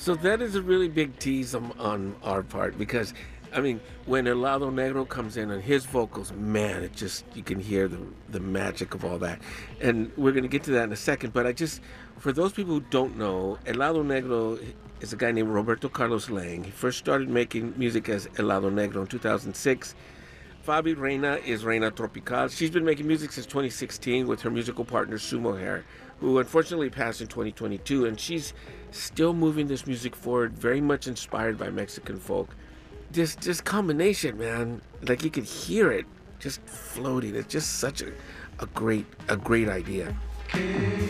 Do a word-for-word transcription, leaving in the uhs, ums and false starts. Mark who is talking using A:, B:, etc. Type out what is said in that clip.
A: So that is a really big tease on, on our part because, I mean, when Helado Negro comes in and his vocals, man, it just you can hear the the magic of all that, and we're gonna get to that in a second. But I just, for those people who don't know, Helado Negro is a guy named Roberto Carlos Lang. He first started making music as Helado Negro in two thousand six. Fabi Reina is Reina Tropical. She's been making music since twenty sixteen with her musical partner Sumo Hair, who unfortunately passed in twenty twenty-two, and she's still moving this music forward, very much inspired by Mexican folk. This this combination, man, like you could hear it just floating. It's just such a, a great a great idea.